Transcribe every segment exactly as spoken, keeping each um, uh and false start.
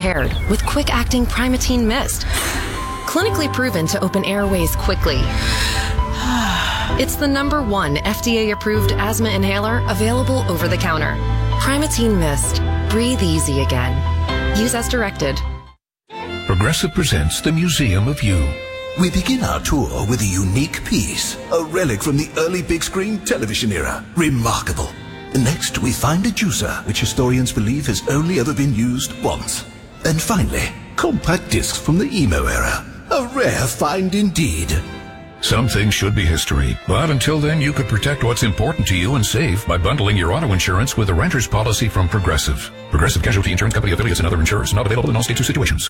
paired with quick-acting Primatene Mist. Clinically proven to open airways quickly. It's the number one F D A-approved asthma inhaler available over the counter. Primatene Mist. Breathe easy again. Use as directed. Progressive presents the Museum of You. We begin our tour with a unique piece, a relic from the early big screen television era. Remarkable. Next, we find a juicer, which historians believe has only ever been used once. And finally, compact discs from the emo era. A rare find indeed. Some things should be history, but until then you could protect what's important to you and save by bundling your auto insurance with a renter's policy from Progressive. Progressive Casualty Insurance Company affiliates and other insurers. Not available in all states or situations.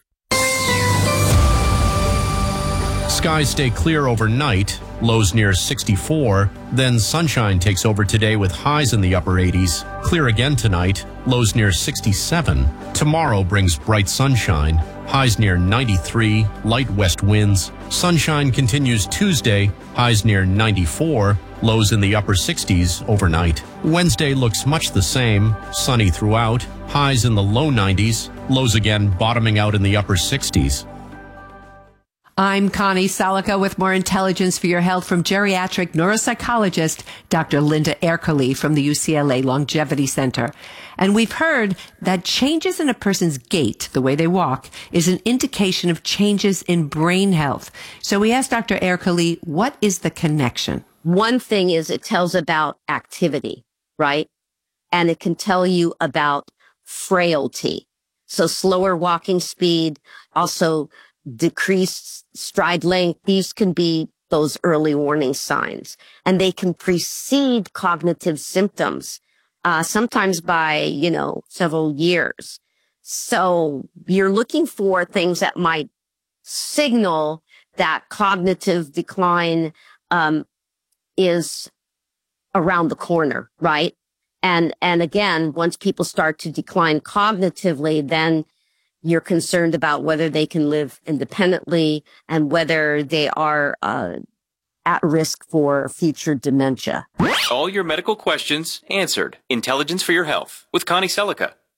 Skies stay clear overnight, lows near sixty-four. Then sunshine takes over today with highs in the upper eighties. Clear again tonight, lows near sixty-seven. Tomorrow brings bright sunshine, highs near ninety-three, light west winds. Sunshine continues Tuesday, highs near ninety-four, lows in the upper sixties overnight. Wednesday looks much the same, sunny throughout, highs in the low nineties, lows again bottoming out in the upper sixties. I'm Connie Salica with more intelligence for your health from geriatric neuropsychologist Doctor Linda Ercoli from the U C L A Longevity Center. And we've heard that changes in a person's gait, the way they walk, is an indication of changes in brain health. So we asked Doctor Ercoli, what is the connection? One thing is it tells about activity, right? And it can tell you about frailty. So slower walking speed, also decreased stride length. These can be those early warning signs, and they can precede cognitive symptoms, uh, sometimes by, you know, several years. So you're looking for things that might signal that cognitive decline, um, is around the corner, right? And, and again, once people start to decline cognitively, then you're concerned about whether they can live independently and whether they are uh, at risk for future dementia. All your medical questions answered. Intelligence for your health with Connie Selica.